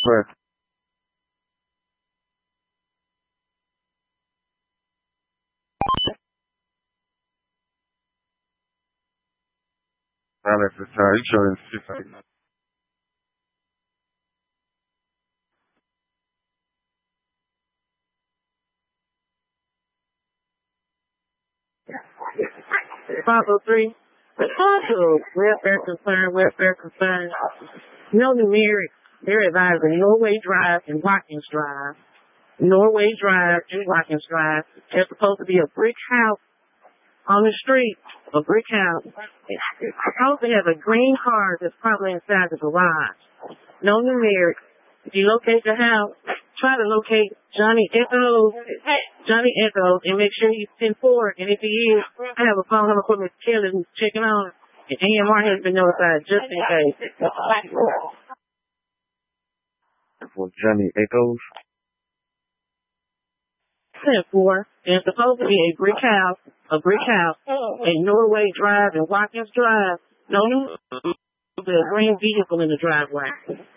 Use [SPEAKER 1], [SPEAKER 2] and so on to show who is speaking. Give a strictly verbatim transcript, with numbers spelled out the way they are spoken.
[SPEAKER 1] Sir. Unnecessary insurance.
[SPEAKER 2] five oh three. Also, welfare concern, welfare concern. No numeric. They're advising Norway Drive and Watkins Drive. Norway Drive and Watkins Drive. There's supposed to be a brick house on the street. A brick house. It's supposed to have a green car that's probably inside the garage. No numeric. If you locate the house, try to locate Johnny Echoes, Johnny Echoes, and make sure he's ten four. And if he is, I have a phone number for Miss Kelly who's checking on him. And A M R has been notified just in case.
[SPEAKER 1] For Johnny Echoes.
[SPEAKER 2] ten four. And it's supposed to be a brick house, a brick house, a Norway Drive and Watkins Drive. No, there's a green vehicle in the driveway.